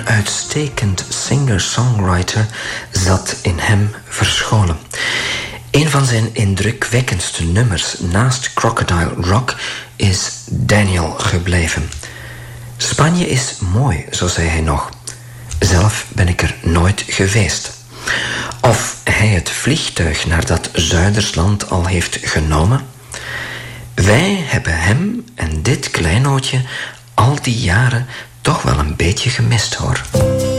Uitstekend singer-songwriter zat in hem verscholen. Een van zijn indrukwekkendste nummers naast Crocodile Rock is Daniel gebleven. Spanje is mooi, zo zei hij nog. Zelf ben ik er nooit geweest. Of hij het vliegtuig naar dat Zuidersland al heeft genomen? Wij hebben hem en dit kleinootje al die jaren toch wel een beetje gemist, hoor.